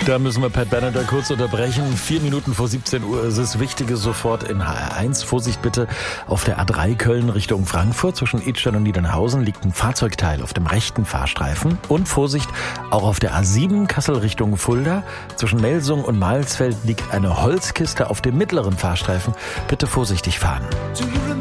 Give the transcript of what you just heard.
Da müssen wir Pat Benatar kurz unterbrechen. 4 Minuten vor 17 Uhr ist es. Wichtige sofort in HR1. Vorsicht bitte auf der A3 Köln Richtung Frankfurt. Zwischen Idstein und Niedernhausen liegt ein Fahrzeugteil auf dem rechten Fahrstreifen. Und Vorsicht auch auf der A7 Kassel Richtung Fulda. Zwischen Melsung und Mahlsfeld liegt eine Holzkiste auf dem mittleren Fahrstreifen. Bitte vorsichtig fahren.